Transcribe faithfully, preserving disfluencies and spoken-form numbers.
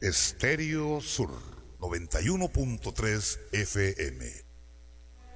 Estéreo Sur noventa y uno punto tres F M.